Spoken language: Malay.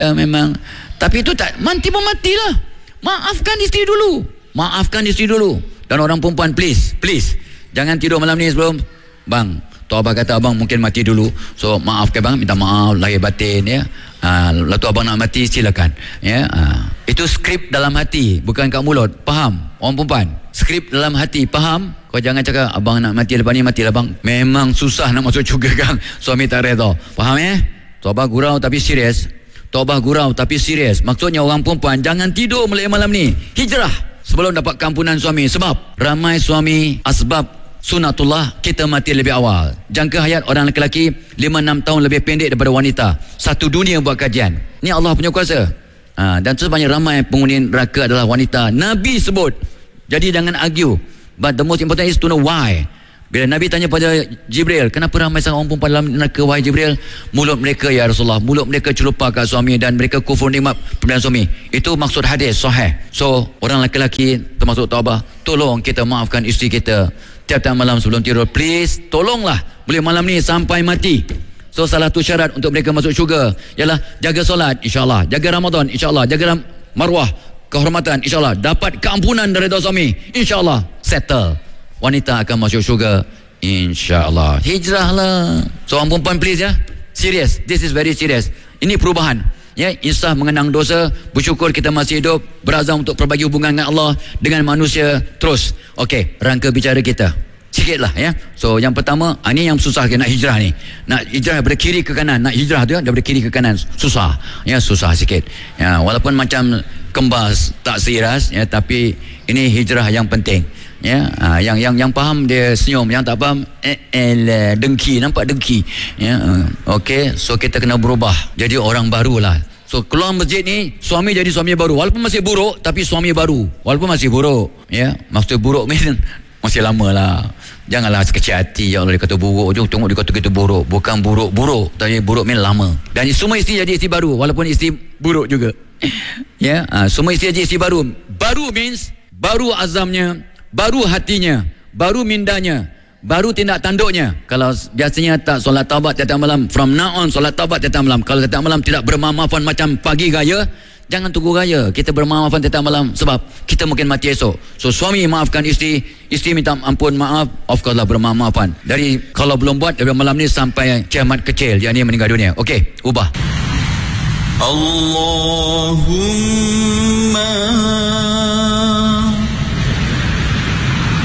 memang. Tapi itu tak mati pun matilah. Maafkan isteri dulu. Maafkan isteri dulu. Dan orang perempuan, please jangan tidur malam ni sebelum bang. Tu abang kata abang mungkin mati dulu, so maafkan bang, minta maaf lahir batin ya. Lalu tu abang nak mati silakan ya. Itu skrip dalam hati, bukan kat mulut. Faham orang perempuan? Skrip dalam hati, faham? Kau jangan cakap abang nak mati lepas ni, matilah bang. Memang susah nak masuk syurga kan. Suami tak redha. Faham ya? Taubat gurau tapi serius. Taubat gurau tapi serius. Maksudnya orang perempuan jangan tidur malam ni. Hijrah sebelum dapat kampunan suami. Sebab ramai suami asbab sunatullah kita mati lebih awal. Jangka hayat orang lelaki 5-6 tahun lebih pendek daripada wanita. Satu dunia buat kajian. Ni Allah punya kuasa. Dan sebanyak ramai penghuni neraka adalah wanita. Nabi sebut. Jadi jangan argue. But the most important is to know why. Bila Nabi tanya pada Jibril, kenapa ramai sangat orang perempuan dalam neraka wahai Jibril? Mulut mereka ya Rasulullah, mulut mereka celupa kat suami dan mereka kufur nikmat pemberian suami. Itu maksud hadis sahih. So orang lelaki termasuk taubat, tolong kita maafkan isteri kita tiap-tiap malam sebelum tidur. Please, tolonglah. Boleh malam ni sampai mati. So salah satu syarat untuk mereka masuk syurga ialah jaga solat insyaAllah, jaga Ramadan insyaAllah, jaga marwah kehormatan insyaAllah, dapat keampunan dari dosa suami insyaAllah, settle. Wanita akan masuk syurga insyaAllah. Hijrahlah. So orang perempuan please ya, serious, this is very serious. Ini perubahan ya, insaf mengenang dosa, bersyukur kita masih hidup, berazam untuk perbagi hubungan dengan Allah, dengan manusia terus. Okey, rangka bicara kita sikit lah ya. So yang pertama, ini yang susah nak hijrah ni. Nak hijrah daripada kiri ke kanan. Nak hijrah tu daripada kiri ke kanan susah ya, susah sikit ya, walaupun macam kembas tak seiras ya, tapi ini hijrah yang penting ya. Yang faham dia senyum, yang tak faham dengki, nampak dengki ya. Okey, so kita kena berubah jadi orang barulah. So keluar masjid ni, suami jadi suami baru, walaupun masih buruk tapi suami baru, walaupun masih buruk ya. Maksud buruk masih lama lah. Janganlah sekecil hati, ya Allah dia kata buruk je, tengok dia kata kita buruk. Bukan buruk, tapi buruk lama. Dan semua isteri jadi isteri baru, walaupun isteri buruk juga ya. Semua isteri jadi isteri baru. Baru means baru azamnya, baru hatinya, baru mindanya, baru tindak tanduknya. Kalau biasanya tak solat taubat tiap malam, from now on solat taubat tiap malam. Kalau tiap malam tidak bermaaf-maafan macam pagi raya, jangan tunggu raya, kita bermaaf-maafan tiap malam, sebab kita mungkin mati esok. So suami maafkan isteri, isteri minta ampun maaf, of course lah bermaaf-maafan. Dari kalau belum buat dari malam ni sampai kiamat kecil, yang ni meninggal dunia. Okey, ubah. Allahumma